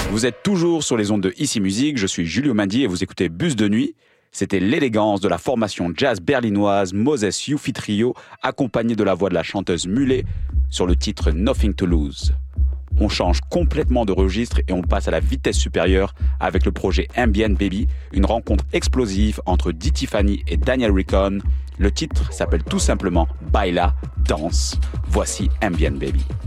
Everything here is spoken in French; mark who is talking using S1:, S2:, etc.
S1: Vous êtes toujours sur les ondes de Ici Musique, je suis Julio Mandi et vous écoutez Bus de Nuit. C'était l'élégance de la formation jazz berlinoise Moses Youfi Trio, accompagnée de la voix de la chanteuse Mulet sur le titre Nothing to Lose. On change complètement de registre et on passe à la vitesse supérieure avec le projet Ambient Baby, une rencontre explosive entre Dee Tiffany et Daniel Ricon. Le titre s'appelle tout simplement Baila, danse. Voici Ambient Baby.